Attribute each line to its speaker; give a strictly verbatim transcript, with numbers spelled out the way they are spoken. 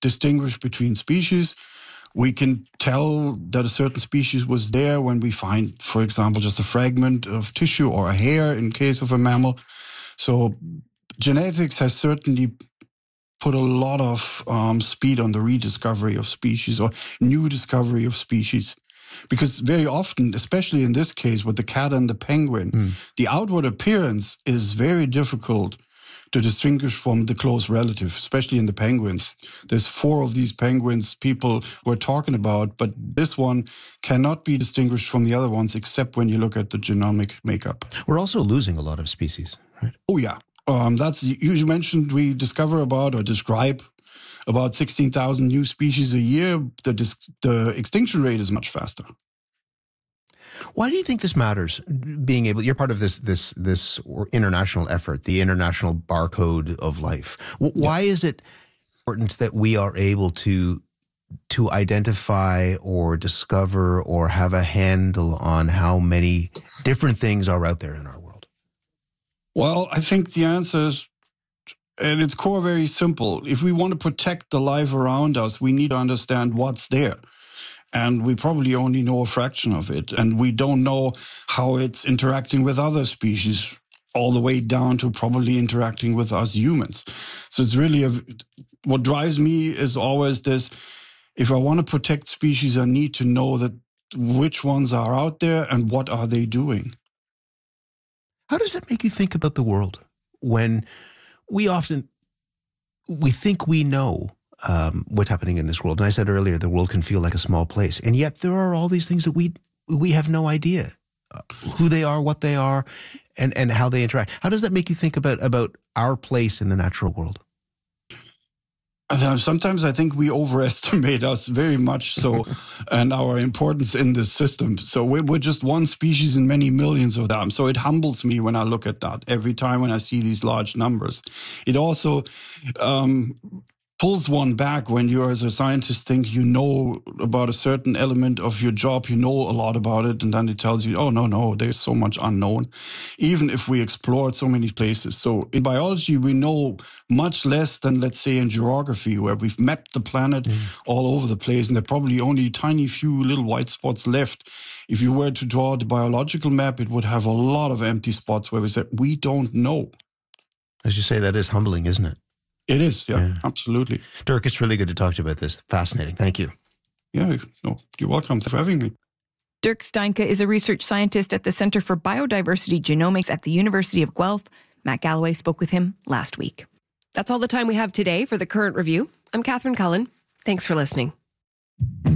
Speaker 1: distinguish between species. We can tell that a certain species was there when we find, for example, just a fragment of tissue or a hair in case of a mammal. So genetics has certainly put a lot of um, speed on the rediscovery of species or new discovery of species. Because very often, especially in this case with the cat and the penguin, mm. the outward appearance is very difficult to distinguish from the close relative, especially in the penguins. There's four of these penguins people were talking about, but this one cannot be distinguished from the other ones except when you look at the genomic makeup.
Speaker 2: We're also losing a lot of species, right?
Speaker 1: Oh, yeah. Um, that's, you mentioned we discover about or describe about sixteen thousand new species a year. The, dis- the extinction rate is much faster.
Speaker 2: Why do you think this matters? Being able, you're part of this this this international effort, the international barcode of life. Why yeah. is it important that we are able to to identify or discover or have a handle on how many different things are out there in our world?
Speaker 1: Well, I think the answer is, at its core, very simple. If we want to protect the life around us, we need to understand what's there. And we probably only know a fraction of it. And we don't know how it's interacting with other species, all the way down to probably interacting with us humans. So it's really, a, what drives me is always this, if I want to protect species, I need to know that which ones are out there and what are they doing.
Speaker 2: How does that make you think about the world when we often, we think we know um, what's happening in this world? And I said earlier, the world can feel like a small place. And yet there are all these things that we we have no idea uh, who they are, what they are, and, and how they interact. How does that make you think about, about our place in the natural world?
Speaker 1: Sometimes I think we overestimate us very much so and our importance in this system. So we're, we're just one species in many millions of them. So it humbles me when I look at that every time when I see these large numbers. It also um, pulls one back when you as a scientist think you know about a certain element of your job, you know a lot about it, and then it tells you, oh, no, no, there's so much unknown, even if we explored so many places. So in biology, we know much less than, let's say, in geography, where we've mapped the planet mm. all over the place, and there are probably only a tiny few little white spots left. If you were to draw the biological map, it would have a lot of empty spots where we said, we don't know.
Speaker 2: As you say, that is humbling, isn't it?
Speaker 1: It is, yeah, yeah, absolutely.
Speaker 2: Dirk, it's really good to talk to you about this. Fascinating. Thank you.
Speaker 1: Yeah, no, you're welcome. Thanks for having me.
Speaker 3: Dirk Steinke is a research scientist at the Center for Biodiversity Genomics at the University of Guelph. Matt Galloway spoke with him last week.
Speaker 4: That's all the time we have today for The Current Review. I'm Catherine Cullen. Thanks for listening.